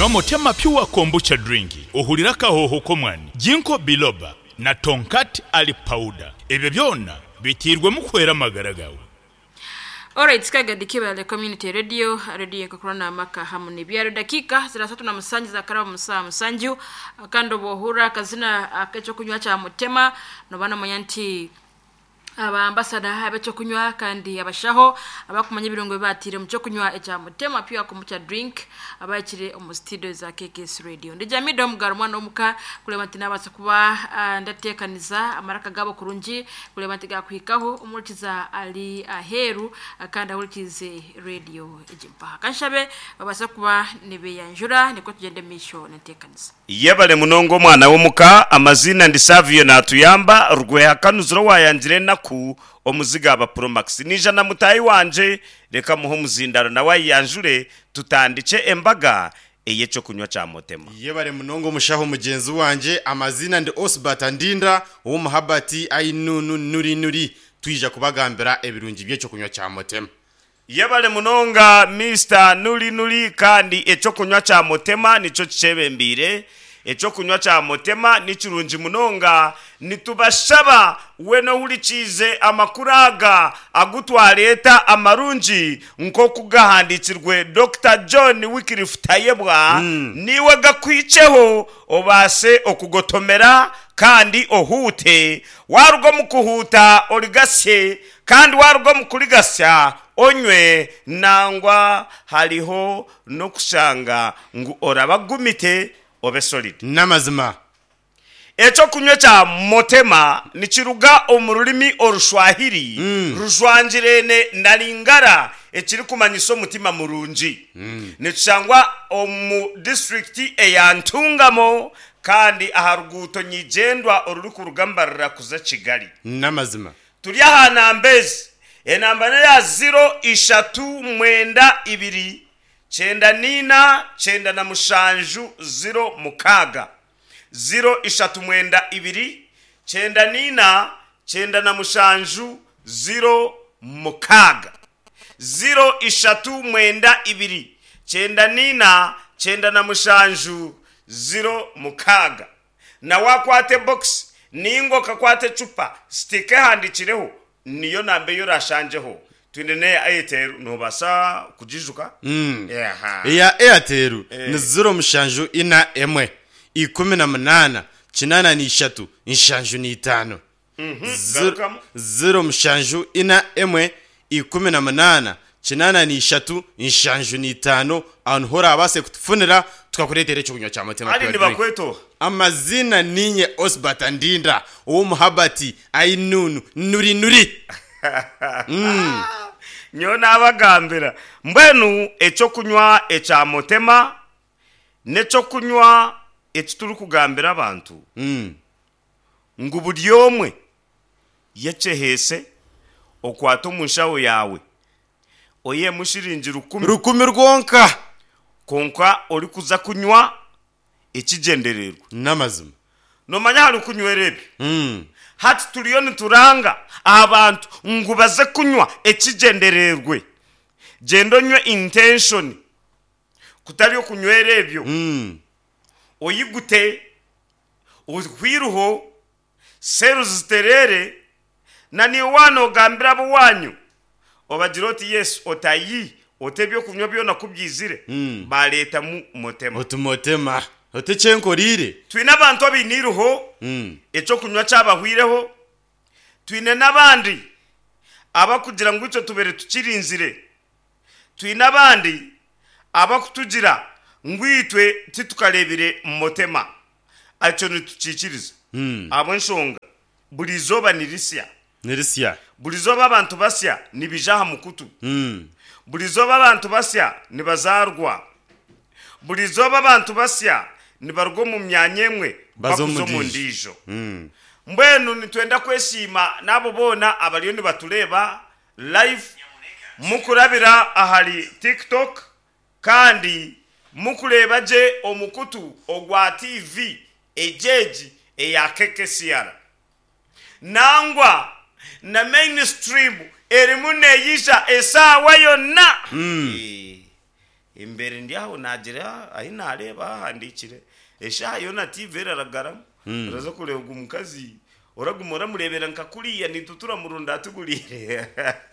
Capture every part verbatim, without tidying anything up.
kunywa Motema Pure kombucha drink ohulira kahoho komwani Jinko biloba na Tonkat ali powder ebyo byonna bitirwe mukwera magaragawe. Alright, skaga dikibale community radio radio kokorana maka hamuni byaro dakika zira tatu na musanji za karaba musa musanju akando bohura kazina akacho kunywa cha Motema no bana manyanti aba ambassador abecho kunywa kandi abashaho abakumanya birungo batire mucyo kunywa echa Motema Pure kombucha drink abakire omu studio za K K S radio ndijami dom garumwana omuka kulemantina abasa kuba uh, ndatekaniza amaraka gabo kurunji kulemantiga kwikaho umulitiza ali aheru akanda ulitize radio ejimpa kanshabe babasa kuba nebe yanjura niko tugende misho natekaniza yebale munongo mwana womuka amazina ndi Savio na tuyamba rugwe hakanuzuro wayanjire naku omuziga aba Promax nija na mutayi wanje reka muho muzindaro na wayanjure tutandice embaga eyecho kunywa cha Motema. Yebale munongo mushaho mugenzi wanje amazina ndi Osbata Ndinda wo muhabati ayinunu nuri nuri twija kubagambira ebirungi byecho kunywa cha Motema. Yebale munonga Mister Nuri Nuri kandi echo kunywa cha Motema nico cebembire echo kunywa cha Motema nichurunji munonga nitubashaba weno ulichize amakuraga agutwareta amarunji nko kugahandikirwe Doctor John Wycliffe Tayebwa mm. niwe gakwiceho obase okugotomera kandi ohute warugo mukuhuta origasye kandi warugo mukurigasya onywe nangwa haliho no kushanga ngu orabagumite obe solid namazima echo kunywa cha Motema nichiruga omurulimi orushwahiri mm. rujwanjirene nalingara echiri kumanyiso mutima murunji mm. nichangwa omu district eyantungamo kandi aharuguto nyijendwa oruri ku rugambarira kuza Kigali namazima turi ahana mbezi enambane ya zero ishatu mwenda ibiri chenda nina chenda na mushanju zero mukaga zero ishatu mwenda ibiri chenda nina chenda na mushanju zero mukaga zero ishatu mwenda ibiri chenda nina chenda na mushanju zero mukaga na wakwate box ningo kakwate chupa stike handikireho niyo nambe yo rashanjeho twinene Airtel no basa kujijuka mm. yeah ya Airtel eh. ni zero mushanju ina emwe ikumi na munana kinana ni ishatu inshanju ni itano mhm zero, zero mushanju ina emwe ikumi na munana kinana ni ishatu inshanju ni itano anhora abase kutufunira tukakuretera cyo kunywa cha Motema ali ndi bakweto amazina ninye Osbata Ndinda wo muhabati ayinunu nuri nuri mm. nyona abagambira mbwenu echo kunywa echa Motema necho kunywa etituru kugambira abantu mm. nguburyomwe yechehese okwato mushawo yawe oye mushirinji rukumi rukumi rwonka konka ori kuza kunywa ekigendererwa namazima no manya hari kunywerebe mm. hati tuliyoni turanga abantu ngubaze kunywa ekigendererwe gendo nywe intention kutariyo kunywerebyo mm. oyigute uhwiruho seru ziterere na ni wano gambira bo wanyu obagiroti yes otayi otebyo kunywa byo nakubyizire mm. baleta mu Motema otumotema otechenkorire twina abantu abiniruho mm. echo kunywa cyabahwireho twine nabandi abakugira ngo ico tubere tukirinzire twina abandi abakutugira ngwitwe titukarebire Motema acho nitucikiriza mm. abo nshonga bulizoba nirisya nirisya bulizoba abantu basya nibijaha mukutu mm. bulizoba abantu basya nibazarwa bulizoba abantu basya nibargo mu myanyemwe bakuzo mu ndijo mm. mbwenu nitwenda kweshima nabo bona abaliyo nibatureba live mukurabira ahali TikTok kandi mukureba je omukutu ogwa T V ejeji eya K K S R nangwa na mainstream erimune yisha esawa yonna mm. e, imbere ndi aho nagira aho nareba handikire esha yo na T V raragara uraza kureba umukazi uragumora murebera nkakuriya nitutura murunda tugurire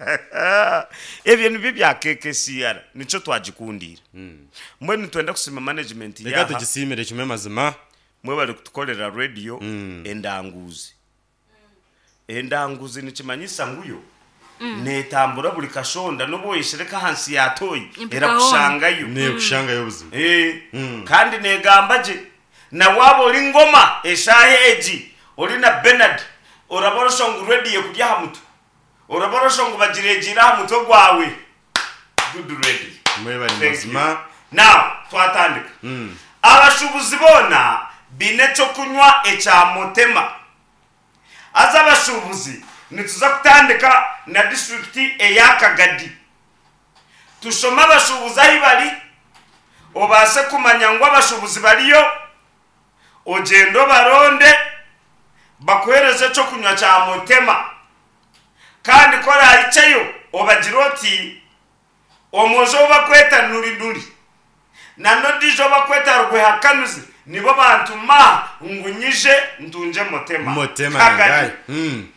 ebyo nibi bya K K C R nico twagikundira mwe nitwenda kusima management ya reka tugisimire kimwe mazima mwe bari kutukolera radio endanguzi endanguzi nikimanyisa nguyo netambura buri kashonda no boyishireka hansi yatoyi era kushangayo ne kushangayo buzima eh kandi negambaje na wabo lingoma eshaheji Olina Bernard oraborosho ngo ready kujya hamuto oraborosho ngo bagirejira hamuto gwawe good ready mwe bari mazima now twatandika mm. abashubuzi bona bineco kunywa echa motema aza abashubuzi nituza kutandika na district eyakagadi tushoma abashubuzi ahi bari obase kumanya ngo abashubuzi bariyo ogendo baronde bakohereze cyo kunywa cya motema kandi kora iceyo obagiroti omozo bakweta nuri nuri nano dijo bakweta rugwe hakanuzi nibo bantu ma ngunyije ndunje motema motema ngai mm.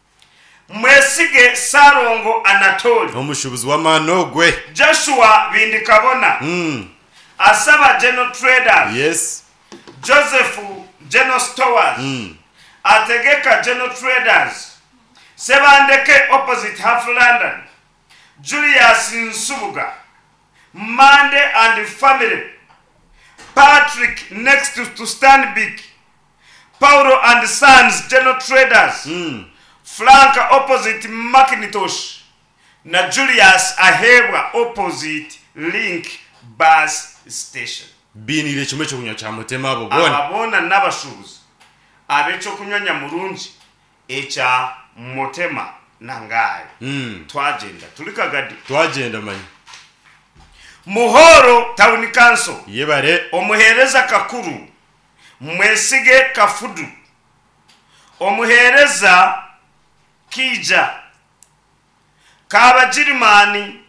Mwesige Sarongo Anatoli omushubuzi wa manogwe Joshua Bindikabona mm. Asaba General Traders yes Joseph General Stores mm. Ategeka General Traders Sebandeke opposite Half London Julius Nsubuga Mande and family Patrick next to, to Stanbic Paulo and Sons General Traders mm. Frank opposite Macintosh na Julius Ahebwa opposite Link bus station binire kimwe cyo kunywa cya motema abo bona ababona n'abashubuzi abecho kunyonya murunji echa motema nangaye mm. twagenda tulikagadi twagenda manyi Muhoro Town Council yebare omuhereza kakuru Mwesige Kafudu omuhereza Kija Kabajirimani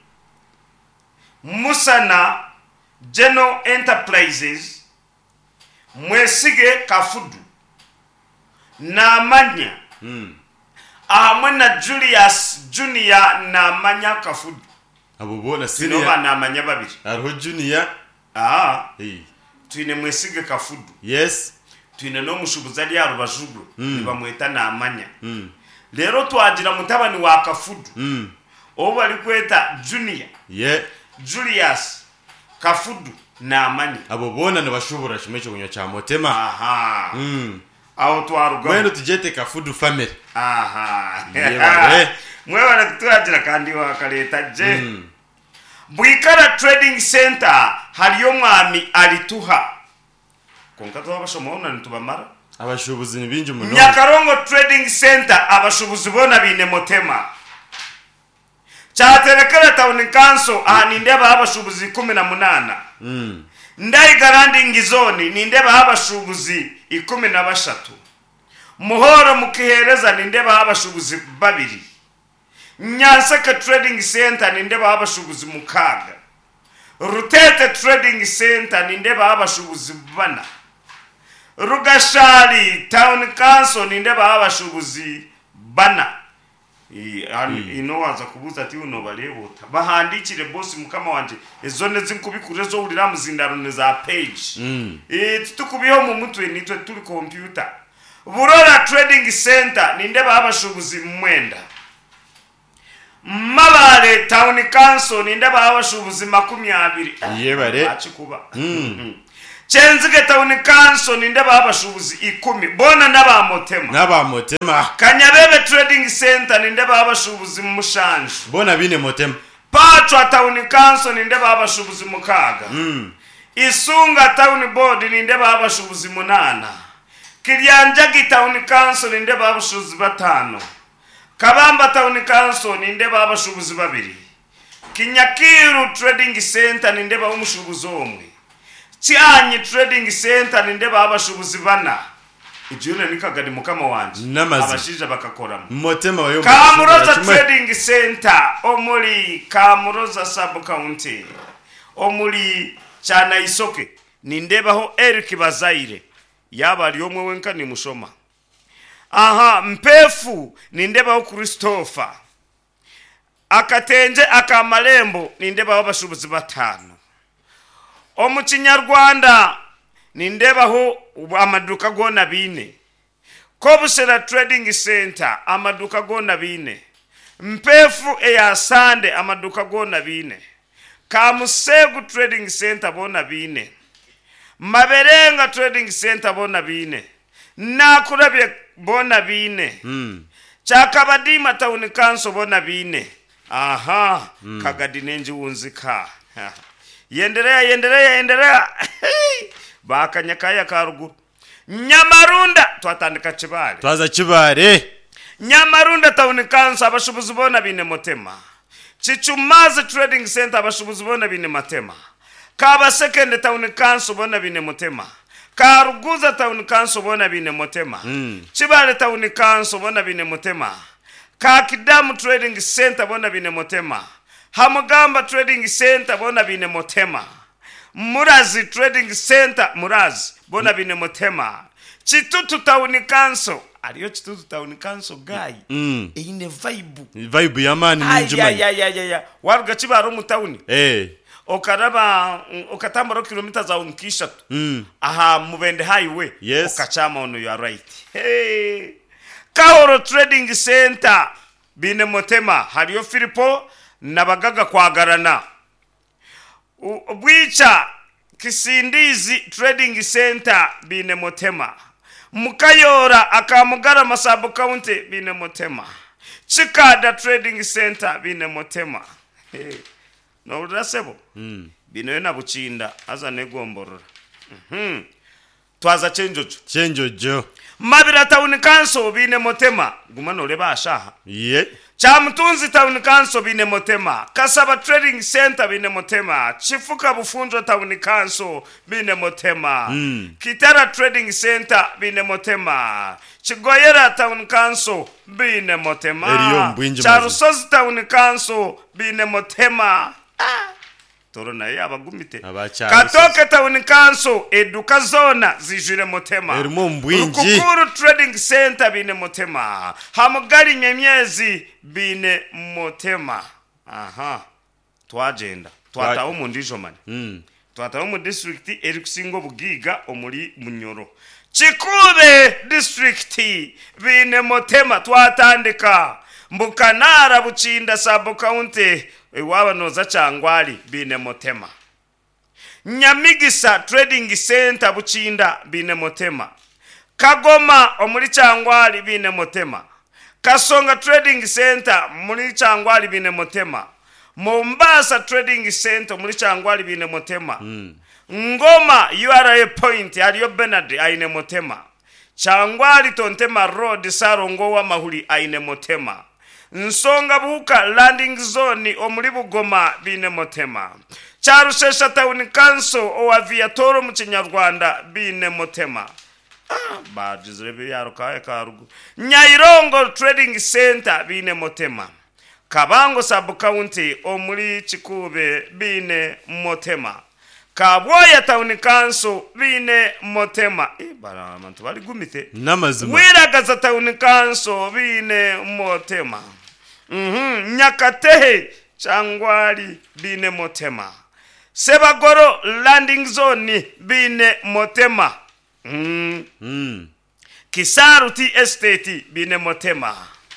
Musana General Enterprises Mwesige Kafudu na manya mm. ahamwe na Julius Junior na manya Kafudu abo bona sino bana manya babiri arho Junior ah hey. Twine Mwesige Kafudu yes twine no mushubuzali ya rubajugwe mm. bamweta na amanya mm. Lero twagira mutabani wa Kafudu mm. obo ali kweta Junior yeah. Julius Kafudu na amanya abo bona nabashobora kimwe cyo kunywa cya motema aha mm. aho twaruga mwendo tujete Kafudu family aha yeah, mwewe twagira kandi wa kaleta je mm. Bwikara Trading Center hariyo mwami alituha konka twabashomona nitubamara abashubuzi nibinje muno Nyakarongo Trading Center abashubuzi bona bine motema Chaterekera Town Council aha ndeba abashubuzi kumi na munana mm. Ndai Garanding Zone nindeba abashubuzi ikumi na bashatu Muhoro mukihereza nindeba abashubuzi babiri Nyansaka Trading Center nindeba abashubuzi mukaga Rutete Trading Center nindeba abashubuzi bana Rugashali Town Council nindeba abashubuzi bana inowaza kubuza ati uno barebota bahandikire boss mukama wanje ezone zinkubikure zo urira muzindaro za page mm. eh tutukubiho mu mutwe nitwe turi computer Burora Trading Center nindeba abashubuzi mwenda Mabare Town Council nindeba abashubuzi makumi abiri yebare achikuba mm. Chenzige Town Council nindeba abashubuzi ikumi bona nabamotema nabamotema Kanyabebe Trading Center nindeba abashubuzi mushanje bona bine motema Patwa Town Council nindeba abashubuzi mukaga mm. Isunga Town Board nindeba abashubuzi munana Kiryanjagi Town Council nindeba abashubuzi batano Kabamba Town Council nindeba abashubuzi babiri Kinyakiru Trading Center nindeba umushubuzi omwe Chianyi Trading Center nindeba abashubuzi bana Ijune nikagadi mukama wanje abashija bakakora motema bayo Kamuroza Trading Center omuli Kamuroza Sub County omuli cyana isoke nindebaho Eric Bazaire yaba ari omwe wenka ni mushoma. Aha Mpefu nindebaho Christopher. Akatenje akamarembo nindebaho bashubuzi batanu. Omu Kinyarwanda nindebaho amaduka gona bine. Kobusera Trading Center amaduka gona bine. Mpefu eya Sande amaduka gona bine. Kamusegu Trading Center bona bine. Maberenga Trading Center bona bine. Nakurabye bona bine. Mm. Chakabadima Town Council bona bine. Aha, mm. Kagadinenji unzika. Yenderea yenderea yenderea. Bakanyakaya karugu. Nyamarunda twatandika Kibale. Twaza Kibale. Nyamarunda Town Council abashubuzi bona bine Motema. Chichumaze Trading Center abashubuzi bona bine Matema. Kaba Second Town Council bona bine Motema. Karuguza Town Council bona bine Motema. Mm. Kibale Town Council bona bine Motema. Kakidamu Trading Center bona bine Motema. Hamugamba Trading Center bona bine Motema. Murazi Trading Center Murazi bona bine Motema. Chitutu Town Council ariyo Chitutu Town Council guy. Mm. Ine vibe. Vibe yamani ninjumani. Ya ya ya ya. Waruga Kibaro mu town. Eh. Okaraba okatambaro kilometers za unkisha. Mm. Aha Mubende highway. Yes. Okachama ono you are right. Hey. Kahoro Trading Center bine Motema hariyo Filipo nabagaga kwagarana. Bwicha Kisindizi Trading Center bine Motema. Mukayora akamugara Masabo County bine Motema. Chikada Trading Center bine Motema. Hey. No urasebo. Mm. Bino yona buchinda aza negomborora. Mhm. Twaza chenjojo. Chenjojo. Mabira Town Council bine Motema. Gumano leba ashaha. Yeah. Chamtunzi Town Council bine Motema. Kasaba Trading Center bine Motema. Chifuka Bufunjo Town Council bine Motema. Mm. Kitara Trading Center bine Motema. Chigoyera Town Council bine Motema. Charusozi Town Council bine Motema. Ah. Torona yaba gumite. Katoke Town Council eduka zona zijure Motema. Erimo Mbwinji. Rukukuru Trading Center bine Motema. Hamugari Nyemyezi bine Motema. Aha. Twagenda. Twataho mu ndijomani. Mm. Twataho mu district Erikusingo Bugiga omuri Munyoro. Chikube district bine Motema twatandika. Mbukanara Buchinda Sabo County iwaba noza Cyangwali bine Motema. Nyamigisa Trading Center Buchinda bine Motema. Kagoma omuri Cyangwali bine Motema. Kasonga Trading Center muri Cyangwali bine Motema. Mombasa Trading Center muri Cyangwali bine Motema. Mm. Ngoma U R A Point ariyo Bernard aine Motema. Cyangwali Tontema Road Sarongo wa Mahuli aine Motema. Nsonga Buka Landing Zone omuri Bugoma bine Motema. Charushesha Town Council owa Viatoro mu Kinyarwanda bine Motema. Ah, bajizrebi yaro kae karugu. Nyairongo Trading Center bine Motema. Kabango Sub County omuri Chikube bine Motema. Kabwoya Town Council bine Motema. Eh bara abantu bari gumite. Namazima. Wiragaza Town Council bine Motema. Mhm, Nyakatehe Cyangwali bine Motema. Sebagoro Landing Zone bine Motema. Mm. Mm. Kisaruti Estate bine Motema.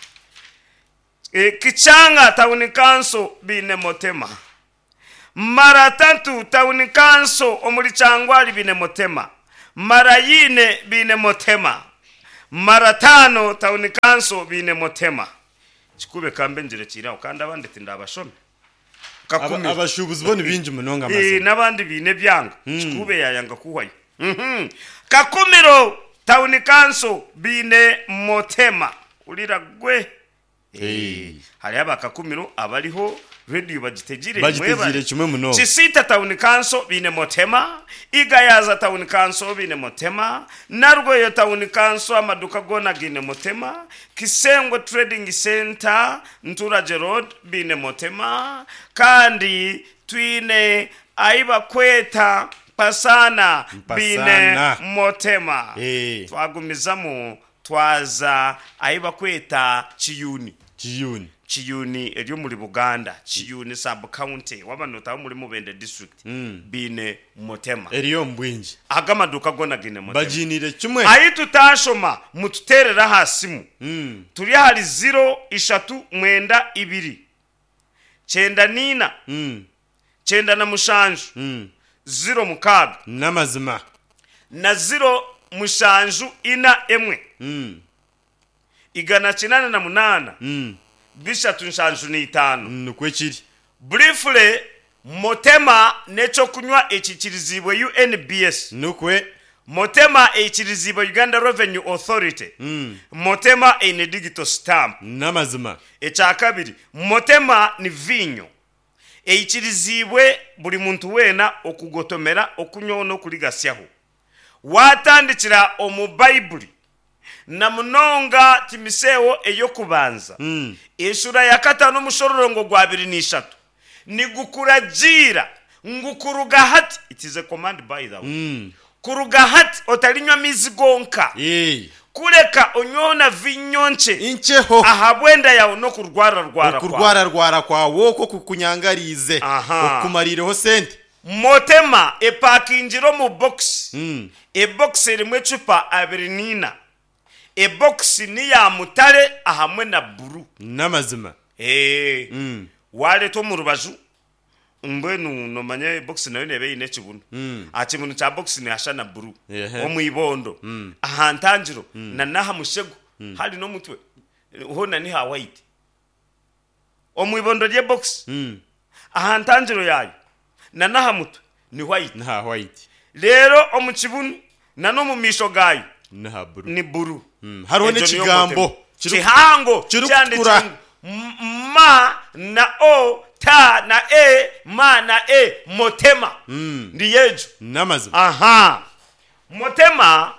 E, Kichanga Town Council bine Motema. Maratatu Town Council omuri Cyangwali bine Motema. Marayine bine Motema. Maratano Town Council bine Motema. Chikube kambe njire chira ukanda bandete ndabashome. Kakumi abashubuzi bone binje munonga maze. Eh nabandi bine byanga. Mm. Chikube yayanga kuhwaye. Mhm. Kakumiro Town Council bine Motema. Ulira gwe. Eh hari abakakumiro abariho radio bagitegire bagitegire kimwe muno. Chisita Town Council bine Motema. Igayaza Town Council bine Motema. Nargoyo Town Council amaduka gona gine Motema. Kisengo Trading Center Nturaje Road bine Motema. Kandi twine aiba kweta pasana bine Mpasana. motema Eh. twagumizamu twaza aiba kweta chiyuni Chiyuni. chiyuni eryo muri Buganda chiyuni sub county wabanota muri Mubende district Mm. bine motema Eriyo mbwinji. agamaduka gona gine motema Bajinire kimwe. ayi tutashoma mututerera hasimu Mm. turi hari zero ishatu mwenda ibiri chenda nina Mm. chenda na mushanju Mm. zero mukaga Namazima. na zero mushanju ina emwe Mm. igana kinana na munana Mm. bishatu nshanju ni itanu Nukwechiri. briefly motema necho kunywa ekikirizibwe U N B S Nukwe. motema ekikirizibwe Uganda Revenue Authority Mm. motema ine digital stamp Namazima. echa kabiri motema ni vinyo ekikirizibwe buli muntu wena okugotomera okunywa no kuligasyaho watandikira omu Bible na munonga timisewo eyo kubanza Mm. eshura ya katano mushororongo gwa abiri n'ishatu ni gukurajira ngukuruga hati it is a command by the way Mm. kuruga hati otalinywa mizigonka Eh. kuleka onyona vinyonche Incheho. ahabwenda yawo no kurwara rwara kwa Kurwara rwara kwa woko kukunyangarize. Aha. Okumarireho sente. motema epakinjiro mu box Mm. e box rimwe chupa abiri nina e box ni ya mutare ahamwe na buru Namazima. eh Mm. wale to mu rubaju mbwenu no manye box nayo nebe ine kibuno Mm. ati muntu cha box ni ashana buru Ehe. omuibondo Mm. ahantangiro na naha mushego hali no mutwe hona ni ha white omuibondo lye box Mm. ahantangiro yayo na naha mutwe ni white Naha white. rero omukibuno na no mu misho gayo Naha buru. ni buru Mm. Hariho Ejo niyo n'ikigambo. motema. Kiru- Kihango kirukutura. cyanditse M- ma na o ta na e ma na e motema Mm. ndi yejo Namazima. aha motema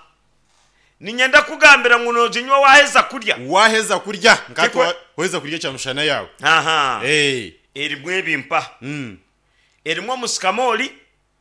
ni nyenda kugambira nguno jinywa waheza kurya Waheza kurya. Ngato Kikwe- waheza kurya cha mushana yawe. aha Eh. erimwe bimpa Mm. erimwe musikamoli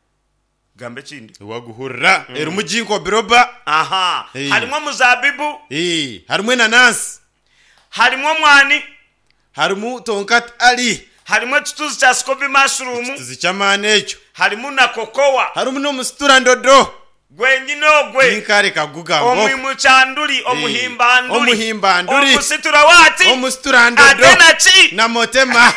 gambe kindi Waguhurra. Erumujinko biroba. aha Hey. harimo muzabibu Eh. Harumwe nanasi. harimo mwani Harumu tonkat ali. harimo kituzi cha scoby mushroom Tuzichamane echo. harimo na kokowa Harumu no mustura ndodo. gwenyine ogwe Inkare kaguga ngoko. omuhimuchanduli omuhimbanduli Omuhimbanduli. omusitura wati Omustura ndodo. atena chi Na motema.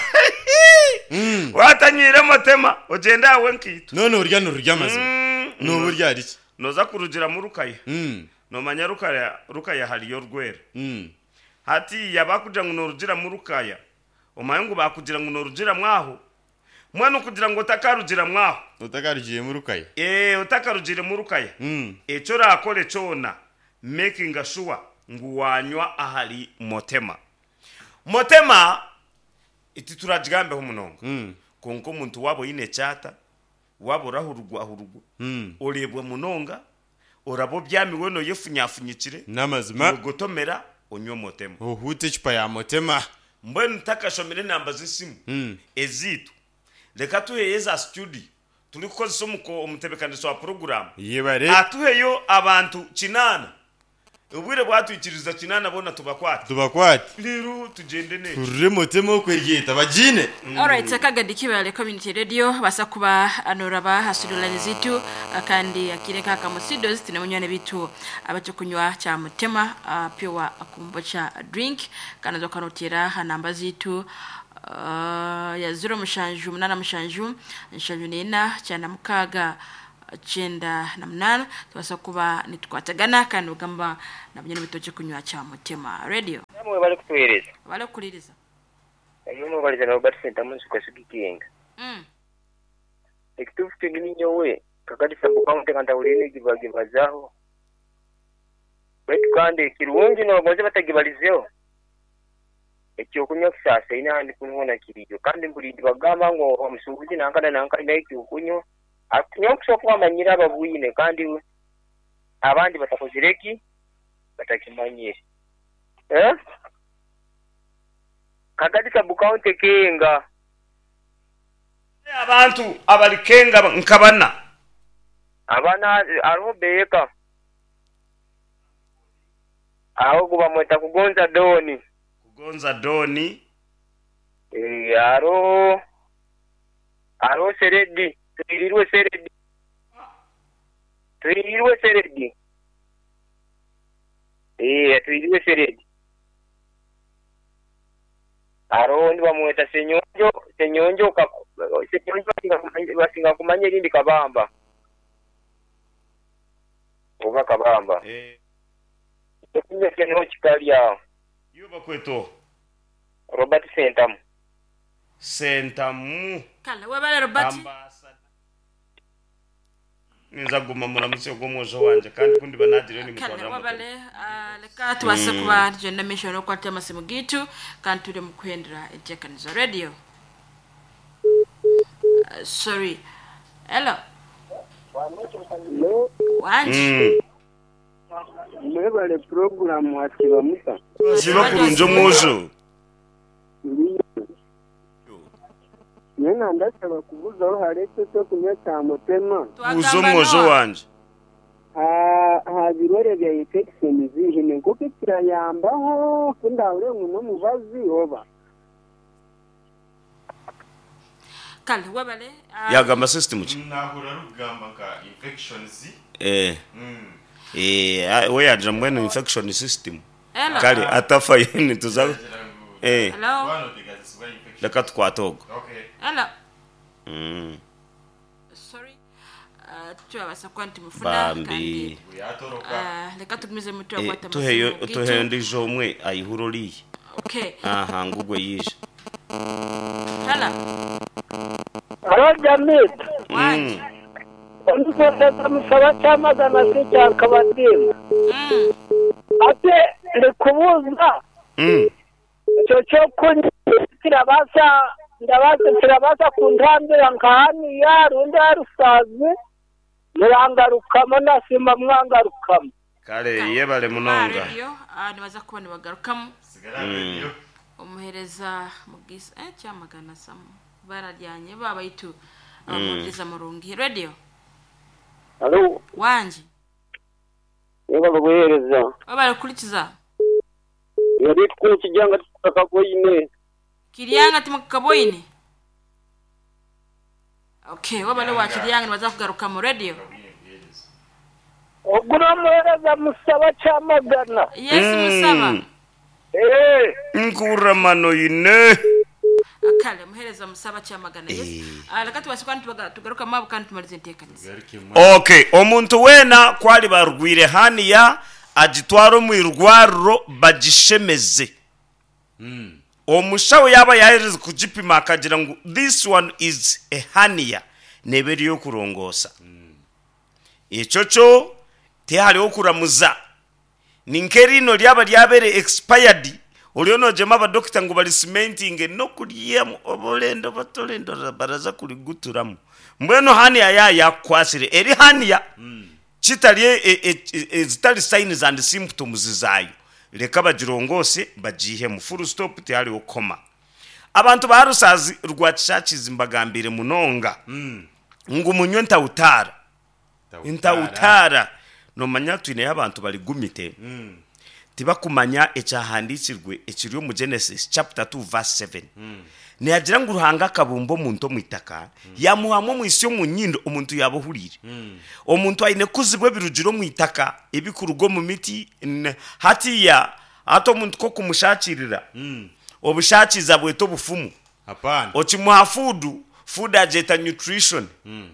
Mm. watanyire motema ogenda awe nkitu None urya nurya mazima. Mm. No burya riki. noza kurugira mu rukaya Mm. nomanya rukaya rukaya haliyo rwera Mm. hati yabakugira ngo norugira mu rukaya omayengo bakugira ngo norugira mwaho mwana kugira ngo utakarugira mwaho Utakarugiye mu rukaya. eh utakarugire mu rukaya Mm. echo rakore chona making sure ngu wanywa ahali motema motema iti turajigambe humunonga Mm. konko muntu wabo ine chata wabo rahurugwa hurugwa Mm. olebwe munonga orabo byami weno yefunyafunyikire Namazima. gotomera onyo motema Uhute chupa ya motema. mbwenu takashomere namba zisimu Mm. ezitu leka tuheyeza studio tuli kukozesa omuko omutebekaniso wa program Yebare. atuheyo abantu kinana ubwire bwatwikiriza kinana bona tubakwata Tubakwati. liru tugende ne Kurre motema okwegeta bajine. Alright, sakagadi kibale community radio basa kuba anoraba hasudulani zitu kandi akireka akamusido zitine munyane bitu abacho kunywa cha mutema uh, pure akumbocha drink kana zo kanotira hanamba zitu uh, ya zero mushanju munana mushanju nshanju nina cyana mukaga chenda na munana tubasa kuba nitwatagana kandi ugamba nabanyene bitoche kunywa cha mutema radio namwe bali kutuhereza bale kuliriza ayo no bali na Robert Center munsi kwa sikikinga mm ekitufu kinyo we kakati sabu kwa mtekanda ulini gibagi bazaho wetu kandi kirungi no bagoze batagibalizeo ekyo kunywa kisasa ina ndi kunona kiriyo kandi mbulindi bagamba ngo omusubuzi nankana nankana nayo kunyo akunyo kusoko amanyira ababuyine kandi abandi batakozireki batakimanyire eh kakati sabu kaunti kenga abantu abalikenga nkabana abana ariho beka aho kuba mweta kugonza doni kugonza doni eh aro aro seredi tirirwe seredi tirirwe seredi eh tirirwe seredi aro ndi bamweta senyonjo senyonjo ka senyonjo basinga kumanya rindi kabamba uva kabamba eh Kinyo kino chikali yao. yuba kweto Robert Sentam. Sentamu kala wabale Robert ambassador ninza guma muramutse gomwojo wanje kandi kundi banagire ni kala mukora wabale ah, leka tubase kuba genda mission okwate amasimu gitu kandi turi mu kwendera ejekanizo radio. Uh, sorry hello wanje Mwebale program watiba musa. ziba kurunjo mwojo Nena ndasaba kubuza aho haretse cyo kunyata mutema. uzo mwojo wanje Ah ha birore bya infection zihine kuko kirayambaho kunda ure no mubazi oba. kala wabale ah, yagamba system ki nahura rugamba ka infections eh mm eh we yaje mbwene infection system hello kali atafa yini tuza eh hello one of the guys is infection leka twatoga okay hello mm sorry uh, tuwabasa kwanti mufuna bambi uyatoroka uh, leka tugumize mutu akwate tuheyo amasimu tuheyo gitu ndijo umwe ayihuroli okay aha ngugwe yije hello Aro Jamil. wanje Ondikota musaba cyamagana se cyakabadima. mm Ate ndikubuza mm cyo cyo kunyira basa ndabasa kirabasa kundambira nkahani ya rundi harusaze murangarukamo nasima mwangarukamo. kale yebale munonga radio ah nibaza kubona bagarukamu sigara radio umuhereza mugisa eh cyamagana samu barajyanye baba yitu amugisa murungi radio Alo wanje yego baguhereza wabale kurikiza yari twukijyanga twakagoyine kiriyanga timukaboyine okay wabale wa kiriyanga nibaza kugaruka mu radio ogura muhereza musaba cyamagana. yes musaba Eh nkuramano yine akale muhereza musaba cyamagana yes alaka tubasukwa tugaruka mabo kandi tumalize ntekaniza garike mu okay omuntu wena kwali barwire haniya agitwaro mu irwariro bagishemeze mm omushawo yaba yahereza kugipima akagira ngo this one is a hernia neberi yo kurongosa icyo cyo tihariho kuramuza ninkerino lyaba lyabere expired oliono jema ba doctor ngo bali cementing no kuliyemo obolendo batolendo baraza kuliguturamu mbweno hernia ya yakwasire eri hernia chitaliye ezitali signs and symptoms zayo leka bagirongose bagihe mu full stop tihari okoma abantu barusazi rwacishakiza imbagambire munonga mm ngo munyo ntawutara ntawutara no manya twine y'abantu bali gumite mm tibakumanya ecyahandikirwe ekiriyo mu Genesis chapter two verse seven mm niyagira ngo ruhanga kabumbo muntu mwitaka yamuhamwe mu isi yo mu nyindo umuntu yabohurire mm omuntu ayine kuzibwe birugiro mwitaka ebikurugo mu miti hatiya ato muntu ko kumushakirira mm obushakiza bweto bufumu hapana okimuha food food ageta nutrition mm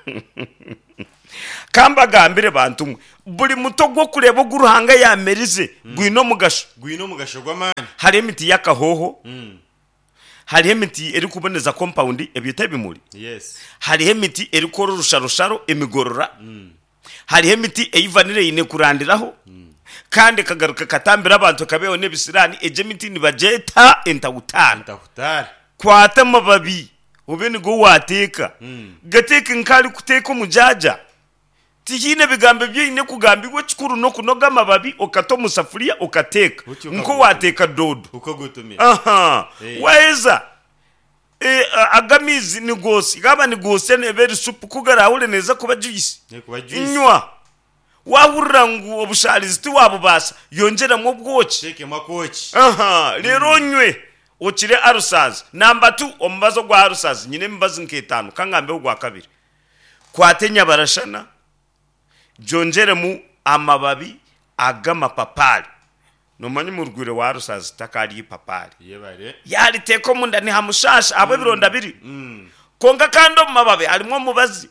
kamba gambire bantu buri muto gwo kureba guruhanga yamerize gwino mugasho gwino mugasho gw'amani hari emiti yakahoho mm hari emiti eri kuboneza compound ebyita bimuri yes hari emiti eri koro rusharusharo emigorora mm hari emiti eyivanire yine kurandiraho kandi kagaruka katambira abantu kabeho nebisirani ejemiti nibajeta entawutana ntahutara kwata amababi ubeni go wateka mm gateka nkali kuteka umujaja tihine bigambe byine kugambirwe kikuru no kunoga amababi okato musafuriya okateka Uti nko ukagutumira. wateka dodo uko gutumira aha Eh. weza eh, agamizi ni gosi gaba ni gose ne very soup kugarahule neza kuba juice ne kuba juice inywa wahurira ngo obusharizi ti wabubasa yongera mu bwoki sheke makochi aha rero nywe ukire arusazi namba two omubazo gwa arusazi nyine mbazo nketanu kangambe gwa kabiri kwatenya barashana jongere mu amababi agama papali nomanyi mu rwire wa arusazi takari papali yebare yari teko munda ni hamushasha abo bironda biri mm konga kando mababi harimo mubazi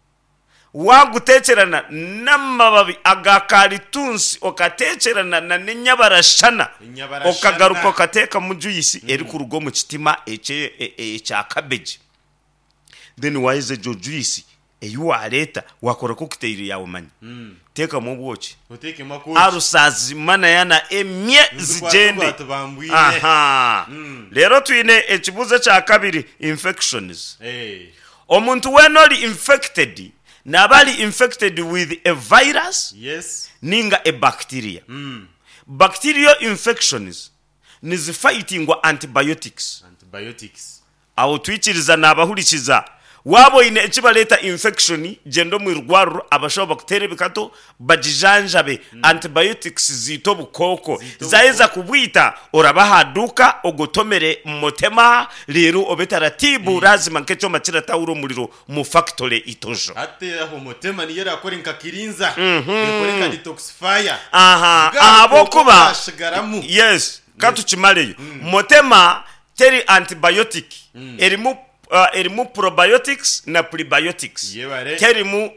wagutekerana n'amababi agakari tunsi okatekerana na ninyabarashana okagaruka okateka mu juice eri ku rugo mu kitima ece echa cabbage then waize jo juice eyuwa leta wakora cocktail yawe manyi mm teka mu bwoki uteke makochi arusazi mana yana emye zijende aha lero tuine ekibuze cha kabiri infections eh omuntu wenoli infected nabali infected with a virus yes ninga a bacteria mm bacterial infections nizi fighting wa antibiotics antibiotics aho twikiriza nabahurikiza wabo ine ekibaleta infection gendo mu rwaro abashoba kutere bikato bajijanjabe mm. antibiotics zito bukoko zaiza kubwita orabahaduka ogotomere motema rero obetaratibu mm. lazima nkecho makira tauro muliro mu factory itojo ate aho motema ni yera akora nkakirinza mm -hmm. ikore ka detoxify aha abo kuba yes katu chimaleyo mm. motema teri antibiotic mm. erimu Uh, erimu probiotics na prebiotics terimu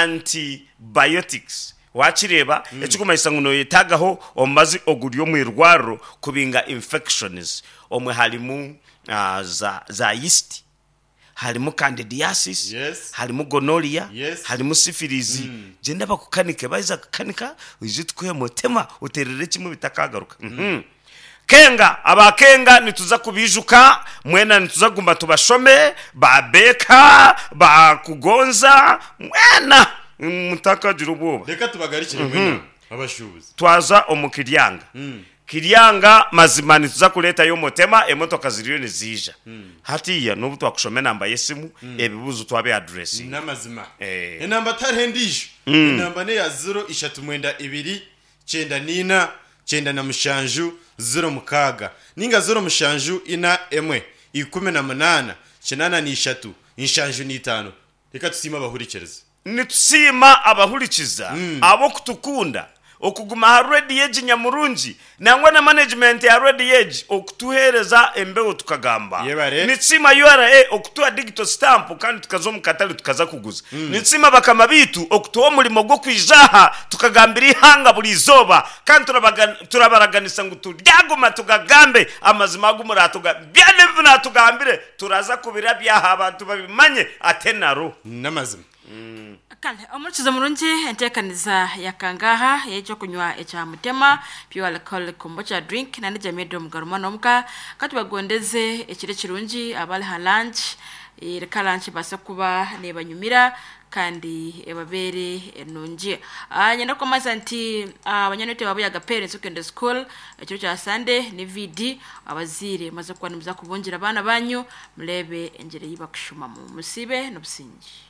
antibiotics wachireba mm. ekiguma isanguno yetagaho omazi oguryo mu irwaro kubinga infections omwe halimu uh, za za yeast halimu candidiasis yes. halimu gonorrhea yes. halimu syphilis mm. genda bakukanika bayiza kukanika ujitwe motema uterere kimwe bitakagaruka mhm mm. kenga abakenga nituza kubijuka mwena nituza gumba tubashome babeka bakugonza mwena mutaka jirububa reka tubagarikire mm -hmm. mwena abashubuzi twaza omukiryanga mm. kiryanga mazima nituza kuleta yo motema emotoka ziriyo nizija mm. hatiya no butwa kushome namba yesimu mm. ebibuzo twabe address namazima eh enamba tarendijo mm. enamba ne ya zero ishatu mwenda ibiri cyenda nina cyenda na mushanju zero mukaga ninga zero mushanju ina emwe ikumi na munana kinana ni ishatu inshanju ni itanu reka tusima abahurikereza nitusima abahurikiza mm. abo kutukunda okuguma ha ready age nyamurungi nangwa na management ya ready age okutuhereza embeho tukagamba nitsima U R A okutua digital stamp kandi tukazomu katali tukaza kuguza mm. nitsima bakama bitu okutuo mulimo gwo kwijaha tukagambira ihanga buli zoba kandi turabaraganisa ngo turyaguma tugagambe amazima gumuratuga byane bina tugambire turaza kubira byaha abantu babimanye atenaro namazima mm. kale omuchiza murungi entekaniza yakangaha yecho kunywa echa mutema pure alcohol kombucha drink nani jamedo mugaruma nomka katubagondeze ekire kirungi abali ha lunch ireka lunch basa kuba ne banyumira kandi ebabere enungi anyenda ko mazanti abanyanote babo ya parents secondary school ekiro cha Sunday ni V D abazire maze kwanimza kubongira abana banyu murebe engere yibakushuma mu musibe no busingi